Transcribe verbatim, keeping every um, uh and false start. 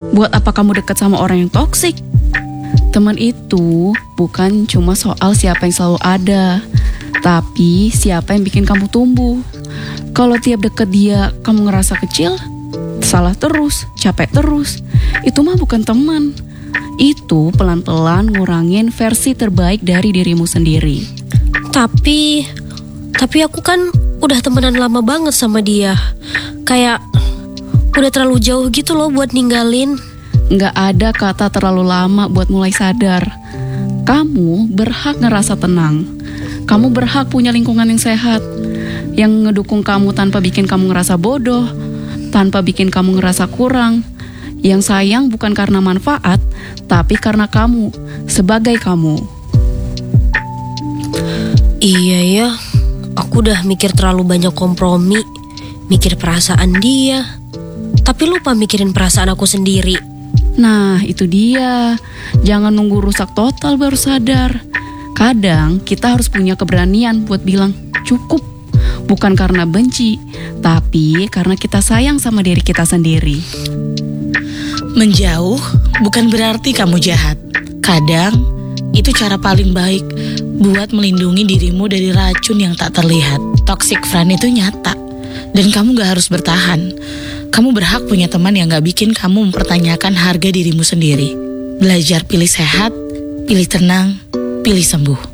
Buat apa kamu dekat sama orang yang toksik? Teman itu bukan cuma soal siapa yang selalu ada, tapi siapa yang bikin kamu tumbuh. Kalau tiap deket dia kamu ngerasa kecil, salah terus, capek terus, itu mah bukan teman. Itu pelan-pelan ngurangin versi terbaik dari dirimu sendiri. Tapi, tapi aku kan udah temenan lama banget sama dia. Kayak udah terlalu jauh gitu loh buat ninggalin. Nggak ada kata terlalu lama buat mulai sadar. Kamu berhak ngerasa tenang. Kamu berhak punya lingkungan yang sehat, yang ngedukung kamu tanpa bikin kamu ngerasa bodoh, tanpa bikin kamu ngerasa kurang. Yang sayang bukan karena manfaat, tapi karena kamu, sebagai kamu. Iya ya, aku udah mikir terlalu banyak kompromi, mikir perasaan dia, tapi lupa mikirin perasaan aku sendiri. Nah, itu dia. Jangan nunggu rusak total baru sadar. Kadang kita harus punya keberanian buat bilang cukup. Bukan karena benci, tapi karena kita sayang sama diri kita sendiri. Menjauh bukan berarti kamu jahat. Kadang itu cara paling baik buat melindungi dirimu dari racun yang tak terlihat. Toxic friend itu nyata, dan kamu gak harus bertahan. Kamu berhak punya teman yang gak bikin kamu mempertanyakan harga dirimu sendiri. Belajar pilih sehat, pilih tenang, pilih sembuh.